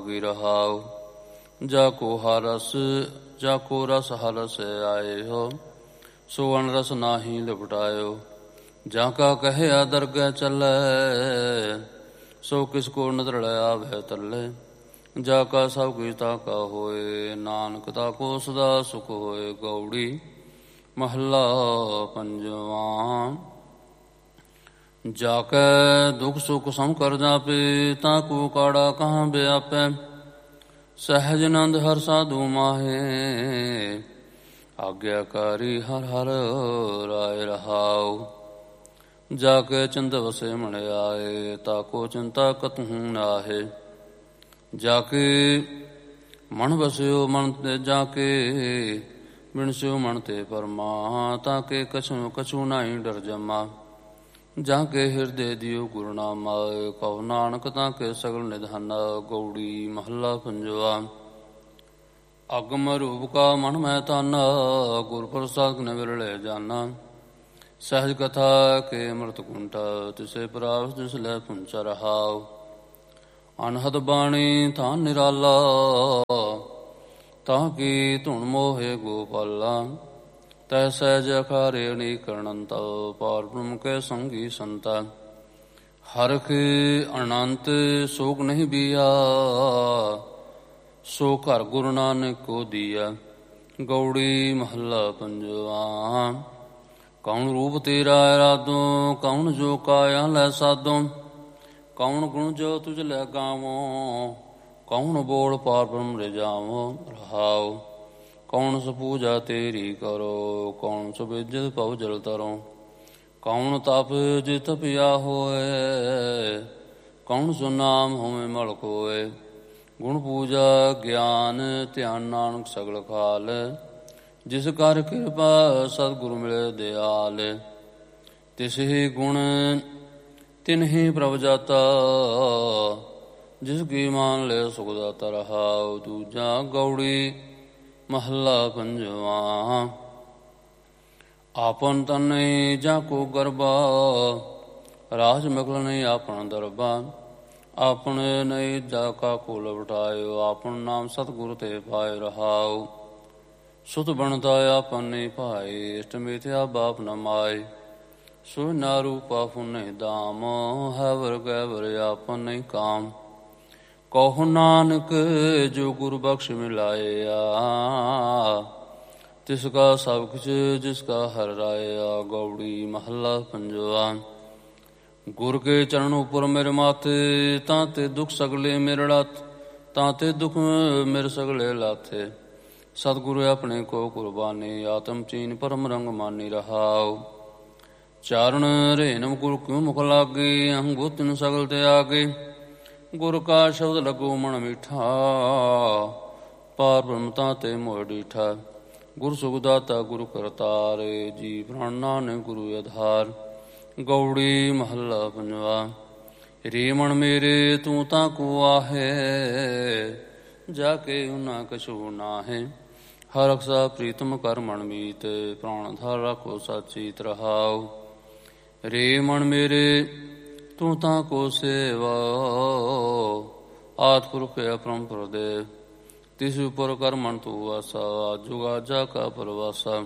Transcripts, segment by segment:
ਲਾਗੀ ਰਹਾਉ। ਜਾ ਕੋ ਰਸ ਹਰ ਰਸ ਆਏ ਹੋ, ਸੋ ਅਨ ਰਸ ਨਾਹੀ ਲਿਪਟਾਇਓ। ਜਾਂ ਕਾ ਕਹਿਆ ਦਰਗਹਿ ਚੱਲੈ, ਸੋ ਕਿਸ ਕੋ ਨਦਰ ਲੈ ਆਵੈ ਤੱਲੇ। ਜਾ ਕਾ ਸਭ ਕੁਛ ਤਾ ਕਾ ਹੋਏ, ਨਾਨਕ ਤਾ ਕੋ ਸਦਾ ਸੁਖ ਹੋਏ। ਗਉੜੀ ਮਹੱਲਾ ਪੰਜਵਾਂ। ਜਾ ਕੈ ਦੁਖ ਸੁਖ ਸਮ ਕਰ ਜਾਪੇ, ਤਾ ਕੋ ਕਾੜਾ ਕਹਾਂ ਵਿਆਪੈ। ਸਹਿਜ ਨੰਦ ਹਰ ਸਾਧੂ ਮਾਹੇ, ਆਗਿਆਕਾਰੀ ਹਰ ਹਰ ਰਾਏ ਰਹਾਉ। ਜਾ ਕੇ ਚਿੰਤ ਵਸੇ ਮਨ ਆਏ, ਤਾ ਕੋ ਚਿੰਤਾ ਕਤਹੂ ਨਾਹੇ। ਜਾ ਕੇ ਮਨ ਵਸਿਓ ਮਨ ਤੇ ਜਾ ਕੇ, ਬਿਨਸਿਓ ਮਨ ਤੇ ਪਰਮਾ। ਤਾ ਕੇ ਕਛੂ ਨਾਹੀ ਡਰ ਜਮਾ। ਜਾ ਕੇ ਹਿਰਦੇ ਦਿਓ ਗੁਰੂ ਨਾਮਾ, ਕਹੋ ਨਾਨਕ ਤਾ ਕੇ ਸਗਲ ਨਿਧਾਨਾ। ਗਉੜੀ ਮਹੱਲਾ ਪੰਜਵਾ। ਅਗਮ ਰੂਪ ਕਾ ਮਨ ਮੈਂ ਤਾਨਾ, ਗੁਰ ਪ੍ਰਸਾਦ ਨੇ ਵਿਰਲੇ ਜਾਨਾ। ਸਹਿਜ ਕਥਾ ਕੇ ਅੰਮ੍ਰਿਤ ਕੁੰਠਾ, ਤਿਸੇ ਪ੍ਰਾਪਤ ਤਿਸ ਲੈ ਪੁੰਚਾ ਰਹਾਉ। ਅਨਹਦ ਬਾਣੀ ਧਾਨ ਨਿਰਾਲਾ, ਤਾਂ ਕੀ ਧੁਨ ਮੋਹੇ ਗੋਪਾਲਾ। ਤੈ ਸਹਿਜ ਅਖਾਰੇ ਅਨੇਕ ਅਨੰਤ, ਪਾਰ ਬ੍ਰਹਮ ਕੇ ਸੰਗੀ ਸੰਤਾ। ਹਰਖ ਅਨੰਤ ਸੋਕ ਨਹੀਂ ਬੀਆ, ਸੋ ਘਰ ਗੁਰੂ ਨਾਨਕ ਕੋ ਦੀਆ। ਗਉੜੀ ਮਹੱਲਾ ਪੰਜਵਾ। ਕੌਣ ਰੂਪ ਤੇਰਾ ਇਰਾਦੋ, ਕੌਣ ਜੋ ਕਾਇਆ ਲੈ ਸਾਧੋ। ਕੌਣ ਗੁਣ ਜੋ ਤੁਝ ਲੈ ਗਾਵੋ, ਕੌਣ ਬੋਲ ਪਾਰ ਬ੍ਰਹਮ ਰਿਜਾਵੋ। ਰਹਾਉ। ਕੌਣ ਸੋ ਪੂਜਾ ਤੇਰੀ ਕਰੋ, ਕੌਣ ਸੋ ਬਿਜਤ ਭਉ ਜਲ ਤਰੋ। ਕੌਣ ਤਪ ਜੇ ਤਪਿਆ ਹੋਏ, ਕੌਣ ਸੋ ਨਾਮ ਹੋਵੇ ਮਲ ਕੋਏ। ਗੁਣ ਪੂਜਾ ਗਿਆਨ ਧਿਆਨ ਨਾਨਕ ਸਗਲ ਖਾਲ, ਜਿਸ ਕਰ ਕਿਰਪਾ ਸਤਿਗੁਰੂ ਮਿਲੇ ਦਿਆਲ। ਤਿਸ ਹੀ ਗੁਣ ਤਿਨਹੀ ਪ੍ਰਭ ਜਾਤਾ, ਜਿਸ ਕੀ ਮਾਨ ਲੈ ਸੁਖ ਦਾਤਾ। ਰਹਾਉ। ਦੂਜਾ ਗਉੜੀ ਮਹੱਲਾ ਪੰਜਵਾ। ਆਪਨ ਤਨ ਨਹੀਂ ਜਾ ਕੋ ਗਰਬਾ, ਰਾਜ ਮਗਲ ਨਹੀਂ ਆਪਣਾ ਦਰਬਾ। ਆਪਣੇ ਨਹੀਂ ਜਾ ਕਾ ਕੋ ਲਵਟਾਇਓ, ਆਪਨ ਨਾਮ ਸਤਿਗੁਰ ਤੇ ਪਾਇ। ਰਹਾਉ। ਸੁਤ ਬਣਤਾ ਆਪਨ ਨਹੀਂ ਭਾਏ, ਇਸ਼ਟ ਮਿਥਿਆ ਬਾਪ ਨ ਮਾਏ। ਸੋ ਨਾ ਰੂਪਾ ਫੁਨੇ ਦਾਮ, ਹੈ ਵਰ ਗੈ ਵਰ ਆਪਨ ਨਹੀਂ ਕਾਮ। ਕਹੋ ਨਾਨਕ ਜੋ ਗੁਰੂ ਬਖਸ਼ ਮਿਲਾਇਆ, ਤਿਸ ਕਾ ਸਭ ਕੁਛ ਜਿਸ ਕਾ ਹਰ ਰਾਇਆ। ਗਉੜੀ ਮਹੱਲਾ ਪੰਜਵਾ। ਗੁਰ ਕੇ ਚਰਨ ਉਪਰ ਮੇਰੇ ਮਾਥੇ, ਤਾਂ ਤੇ ਦੁਖ ਸਗਲੇ ਮੇਰੇ ਲਾਥ। ਤਾਂ ਤੇ ਦੁਖ ਮੇਰੇ ਸਗਲੇ ਲਾਥੇ। ਸਤਿਗੁਰੂ ਆਪਣੇ ਕੋ ਕੁਰਬਾਨੀ, ਆਤਮ ਚੀਨ ਪਰਮ ਰੰਗ ਮਾਨੀ। ਰਹਾਉ। ਚਾਰਨ ਰੇਨਮ ਗੁਰ ਕਿਉ ਮੁਖ ਲਾਗੇ, ਅੰਗੁ ਤਿਨ ਸਗਲ ਤੇ ਆਗੇ। ਗੁਰ ਕਾ ਸ਼ਬਦ ਲੱਗੋ ਮਨ ਮੀਠਾ, ਪਾਰ ਬ੍ਰਹਮ ਤਾਂ ਤੇ ਮੋਹ ਡੀਠਾ। ਗੁਰ ਸੁਖ ਦਾਤਾ ਗੁਰੂ ਕਰਤਾਰੇ, ਜੀ ਪ੍ਰਾਣ ਨਾਨਕ ਗੁਰੂ ਆਧਾਰ। ਗਉੜੀ ਮਹੱਲਾ ਪੰਜਵਾ। ਰੇ ਮਨ ਮੇਰੇ ਤੂੰ ਤਾਂ ਕੋ ਆਹੇ, ਜਾ ਕੇ ਉਨਾ ਕਛੂ ਨਾਹੇ। ਹਰ ਰਕਸ਼ਾ ਪ੍ਰੀਤਮ ਕਰ ਮਨ ਮੀਤ, ਪ੍ਰਾਣ ਧਾਰ ਰੱਖੋ ਸਾਚੀਤ। ਰਹਾਉ। ਰੇ ਮਨ ਮੇਰੇ ਤੂੰ ਤਾਂ ਕੋ ਸੇਵਾ, ਆਦਿ ਪੁਰਖ ਅਪਰੰਪਰ ਪ੍ਰਦੇਵ। ਤਿਸ ਉਪਰ ਕਰ ਮਨ ਤੂੰ ਵਾਸਾ, ਜੁਗਾ ਜਾ ਕਾ ਪਰਵਾਸਾ।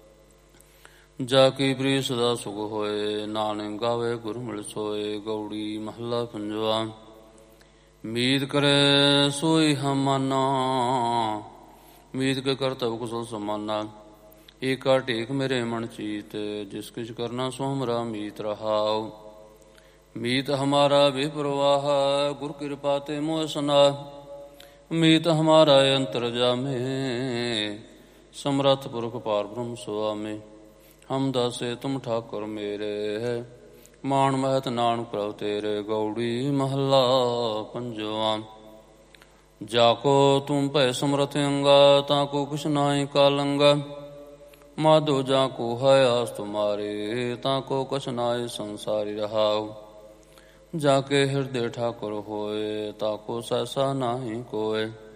ਜਾ ਕੀ ਪ੍ਰਿਯ ਸਦਾ ਸੁਖ ਹੋਏ, ਨਾਨਕ ਗਾਵੇ ਗੁਰ ਮਿਲ ਸੋਏ। ਗਉੜੀ ਮਹੱਲਾ ਪੰਜਵਾ। ਮੀਤ ਕਰੇ ਸੋਈ ਹਮ ਮਾਨਾ, ਮੀਤ ਕੇ ਕਰਤਵ ਕੁਸਲ ਸਮਾਨਾ। ਏਕਾ ਟੇਕ ਮੇਰੇ ਮਨ ਚੀਤ, ਜਿਸ ਕਿਛ ਕਰਨਾ ਸੋ ਹਮਰਾ ਮੀਤ। ਰਹਾਉ। ਮੀਤ ਹਮਾਰਾ ਬੇਪਰਵਾਹ, ਗੁਰ ਕਿਰਪਾ ਤੇ ਮੋਹ ਸਨਾਹ। ਮੀਤ ਹਮਾਰਾ ਅੰਤਰ ਜਾਮੇ, ਸਮਰੱਥ ਪੁਰਖ ਪਾਰ ਬ੍ਰਹਮ ਸੁਆਮੇ। ਹਮ ਦਾਸੇ ਤੁਮ ਠਾਕੁਰ ਮੇਰੇ, ਮਾਣ ਮਹਿਤ ਨਾਨਕ ਪ੍ਰਭ ਤੇਰੇ। ਗਉੜੀ ਮਹੱਲਾ ਪੰਜਵਾ। ਜਾ ਕੋ ਤੁਮ ਭੈ ਸਮਰਥ ਅੰਗਾ, ਤਾਂ ਕੋ ਕੁਛ ਨਾਹੀ ਕਾਲੰਗਾ। ਮਾਧੋ ਜਾ ਕੋ ਹੈ ਆਸ ਤੁਮਾਰੇ, ਤਾਂ ਕੋ ਕਛ ਨਾਹੀ ਸੰਸਾਰੀ। ਰਹਾਉ। ਜਾ ਕੇ ਹਿਰਦੇ ਠਾਕੁਰ ਹੋਏ, ਤਾ ਕੋ ਸੈਸਾ ਨਾਹੀ ਕੋਏ।